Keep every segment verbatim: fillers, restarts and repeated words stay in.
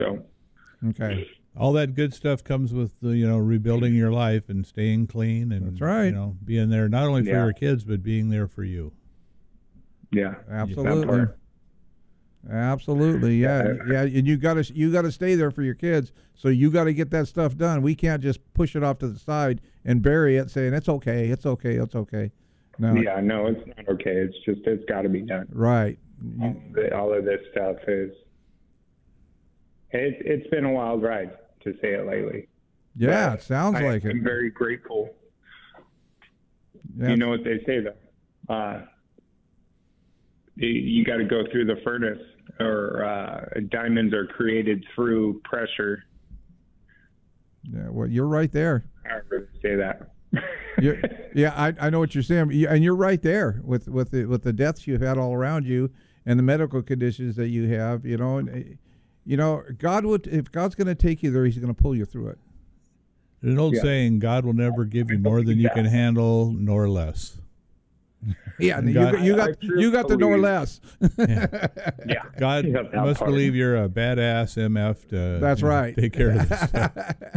So, okay. All that good stuff comes with the, you know, rebuilding your life and staying clean and, That's right. you know, being there not only for Yeah. your kids, but being there for you. yeah, Absolutely. that part. Absolutely, yeah, yeah, and you got to you got to stay there for your kids. So you got to get that stuff done. We can't just push it off to the side and bury it, saying it's okay, it's okay, it's okay. No, Yeah, no, it's not okay. It's just it's got to be done. right. All You, of, the, all of this stuff is it, it's been a wild ride, to say it lightly. yeah, But it sounds I, like it. I'm very grateful. Yeah. You know what they say though. Uh, you, you got to go through the furnace, or uh, diamonds are created through pressure. Yeah, well, you're right there. I don't really say that. You're, yeah, I, I know what you're saying, You- and you're right there with with the, with the deaths you've had all around you and the medical conditions that you have. You know, and, eh, you know, God would if God's going to take you there, He's going to pull you through it. There's an old Yeah. saying, God will never give you more than you can handle, nor less. Yeah, and you God- got you I got truly you got the nor believe- less. Yeah. God Yeah, that must part. believe you're a badass M F to That's you know, right. take care of this stuff.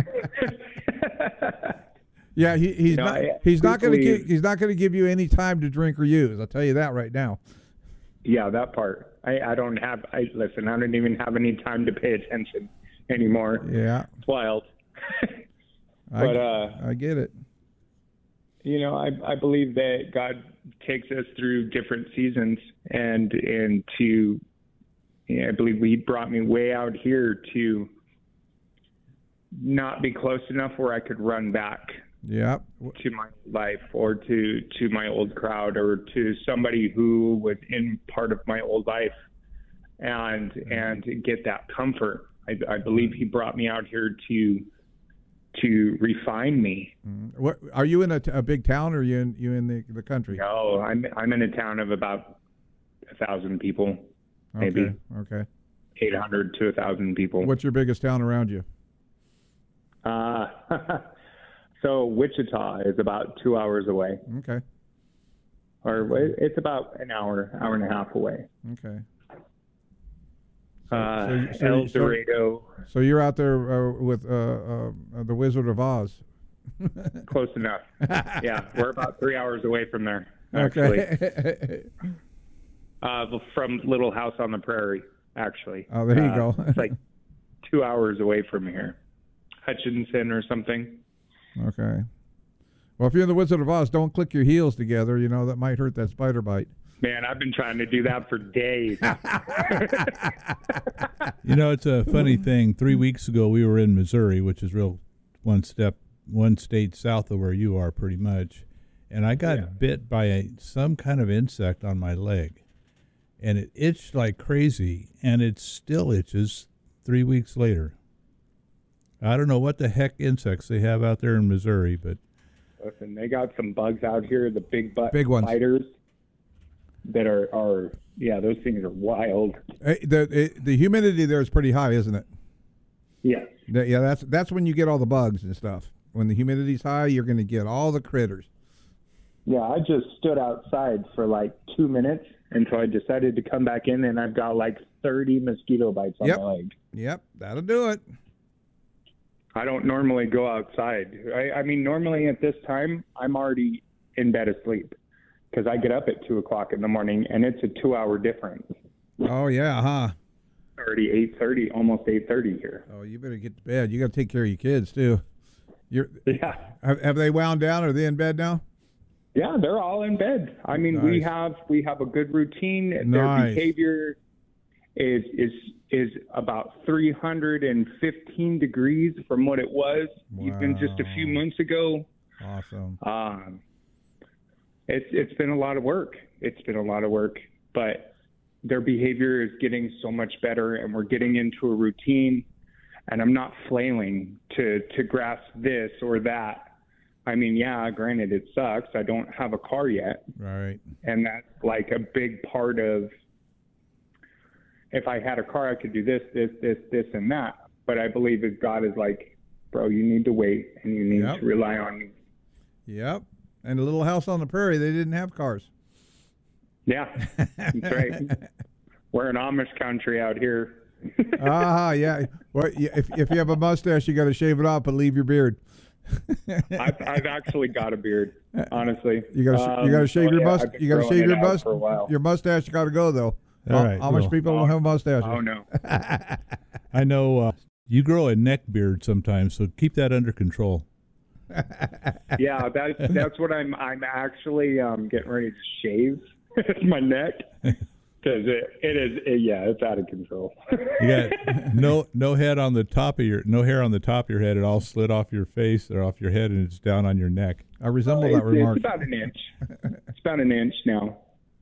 Yeah, he, he's No, not I he's not going to believe- give he's not going to give you any time to drink or use. I'll tell you that right now. Yeah, that part. I, I don't have. I listen. I don't even have any time to pay attention anymore. Yeah, It's wild. I, But, uh, I get it. You know, I I believe that God takes us through different seasons, and and to, you know, I believe He brought me way out here to not be close enough where I could run back Yeah, to my life, or to to my old crowd, or to somebody who was in part of my old life, and and get that comfort. I, I believe He brought me out here to to refine me. what are you in a, t- a big town or are you in you in the, the country? No, I'm I'm in a town of about a thousand people, maybe Okay, okay. eight hundred to a thousand people. What's your biggest town around you? Uh, so Wichita is about two hours away, Okay, or it's about an hour, hour and a half away. okay. Uh, so you- so El you- so- Dorado, So you're out there uh, with uh, uh, the Wizard of Oz. close enough. Yeah, we're about three hours away from there. Actually, Okay. uh, from Little House on the Prairie. Actually, Oh, there you Uh, go. It's like two hours away from here, Hutchinson or something. Okay. Well, if you're in the Wizard of Oz, don't click your heels together. You know that might hurt that spider bite. Man, I've been trying to do that for days. You know, it's a funny thing. Three weeks ago, we were in Missouri, which is real one step, one state south of where you are, pretty much. And I got Yeah. bit by a, some kind of insect on my leg, and it itched like crazy, and it still itches three weeks later. I don't know what the heck insects they have out there in Missouri, but Listen, they got some bugs out here, the big butt Big ones. spiders that are, are yeah, those things are wild. Hey, the it, the humidity there is pretty high, isn't it? Yes. That- yeah, that's that's when you get all the bugs and stuff. When the humidity's high, you're going to get all the critters. Yeah, I just stood outside for like two minutes until I decided to come back in, and I've got like thirty mosquito bites on Yep. my leg. Yep, that'll do it. I don't normally go outside. I, I mean, normally at this time, I'm already in bed asleep because I get up at two o'clock in the morning, and it's a two-hour difference. Oh yeah, huh? Already eight thirty, almost eight thirty here. Oh, you better get to bed. You got to take care of your kids too. You're Yeah. have, have they wound down? Are they in bed now? Yeah, they're all in bed. I mean, we Nice. have we have a good routine. Their Nice. behavior is is is about three hundred fifteen degrees from what it was even just a few Wow. months ago. Awesome. Um, it's it's been a lot of work. It's been a lot of work, but their behavior is getting so much better, and we're getting into a routine. And I'm not flailing to to grasp this or that. I mean, yeah, granted, it sucks. I don't have a car yet, Right. and that's like a big part of. If I had a car, I could do this, this, this, this, and that. But I believe that God is like, bro, you need to wait, and you need Yep. to rely on me. Yep. And a Little House on the Prairie, they didn't have cars. Yeah, that's right. We're in Amish country out here. Ah, yeah. Well, yeah, if if you have a mustache, you got to shave it off, but leave your beard. I've, I've actually got a beard, honestly. You got to Um, you got to shave so, your yeah, must I've been you got to growing shave it your out must for a while. your mustache got to go though. All how, right, how much well- people don't have mustaches? Oh no. I know uh, you grow a neck beard sometimes, so keep that under control. Yeah, that's that's what I'm I'm actually um, getting ready to shave. It's my neck because it, it is it, yeah it's out of control. You got no no head on the top of your no hair on the top of your head. It all slid off your face or off your head, and it's down on your neck. I resemble it's, that remark. It's about an inch. It's about an inch now.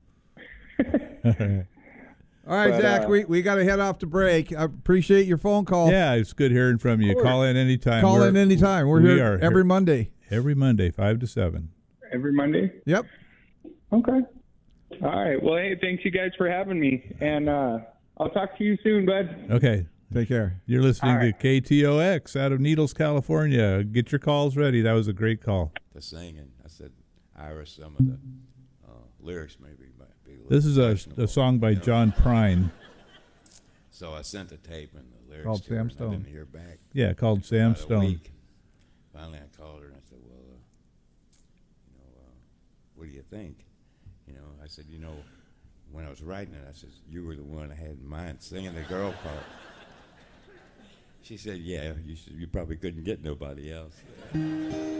All right, But, Zach, uh, we, we got to head off to break. I appreciate your phone call. Yeah, it's good hearing from you. course. Call in anytime. Call We're- in anytime. We're we here are every here Monday. every Monday, five to seven. Every Monday. Yep. Okay. All right. Well, hey, thanks you guys for having me, and uh, I'll talk to you soon, bud. Okay. Take care. You're listening All right. to K T O X out of Needles, California. Get your calls ready. That was a great call. The singing. I said, Ira, some of the uh, lyrics maybe might be a little This is a, questionable, a song by you know. John Prine. So I sent the tape and the lyrics Called to her, Sam and Stone. I didn't hear back. Yeah, called Sam About a Stone. week. Finally, I called her and I said, well, uh, you know, uh, what do you think? You know, I said, you know, when I was writing it, I said, you were the one I had in mind singing the girl part. She said, yeah, you, should, you probably couldn't get nobody else.